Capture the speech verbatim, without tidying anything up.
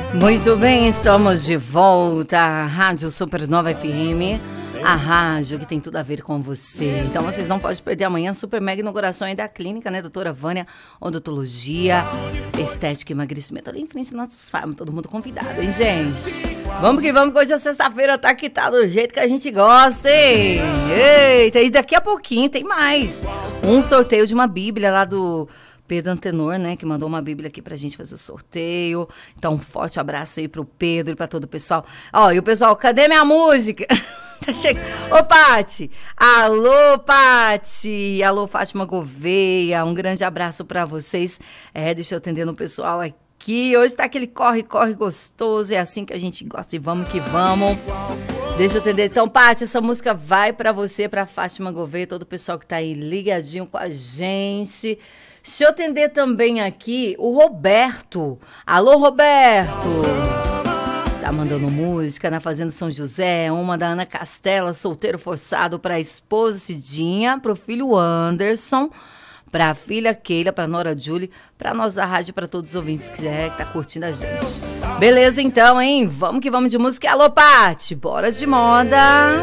Muito bem, estamos de volta à Rádio Supernova F M, a rádio que tem tudo a ver com você. Então vocês não podem perder amanhã a super mega inauguração aí da clínica, né? Doutora Vânia, odontologia, estética e emagrecimento ali em frente ao nossos farmos. Todo mundo convidado, hein, gente? Vamos que vamos, que hoje a sexta-feira tá aqui, tá do jeito que a gente gosta, hein? Eita, e daqui a pouquinho tem mais. Um sorteio de uma bíblia lá do Pedro Antenor, né, que mandou uma bíblia aqui pra gente fazer o sorteio. Então, um forte abraço aí pro Pedro e pra todo o pessoal. Ó, e o pessoal, cadê minha música? Tá chegando. Ô, Pati! Alô, Pati! Alô, Fátima Gouveia. Um grande abraço pra vocês. É, deixa eu atender no pessoal aqui. Hoje tá aquele corre-corre gostoso. É assim que a gente gosta e vamos que vamos. Deixa eu atender. Então, Pati, essa música vai pra você, pra Fátima Gouveia, todo o pessoal que tá aí ligadinho com a gente. Deixa eu atender também aqui o Roberto. Alô, Roberto! Tá mandando música na Fazenda São José, uma da Ana Castela, solteiro forçado, pra esposa Cidinha, pro filho Anderson, pra filha Keila, pra nora Julie, pra nós da rádio, pra todos os ouvintes que, é, que tá curtindo a gente. Beleza então, hein? Vamos que vamos de música. Alô, Pati! Bora de moda!